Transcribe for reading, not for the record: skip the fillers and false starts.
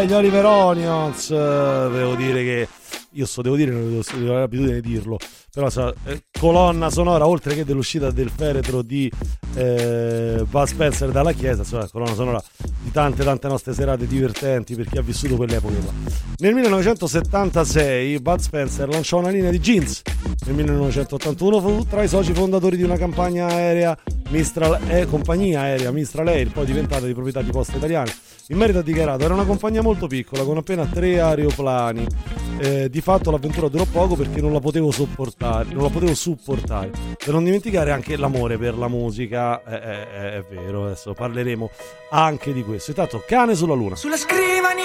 gli Oliver Onions. Devo dire che non ho l'abitudine di dirlo, però colonna sonora, oltre che dell'uscita del feretro di Bud Spencer dalla chiesa, insomma, colonna sonora di tante nostre serate divertenti per chi ha vissuto quell'epoca là. Nel 1976 Bud Spencer lanciò una linea di jeans. Nel 1981 fu tra i soci fondatori di una compagnia aerea Mistral Air, poi diventata di proprietà di Poste Italiane. In merito ha dichiarato: era una compagnia molto piccola con appena 3 aeroplani. Di fatto l'avventura durò poco perché non la potevo supportare. Per non dimenticare anche l'amore per la musica. È vero, adesso parleremo anche di questo. Intanto, Cane sulla Luna. Sulla scrivania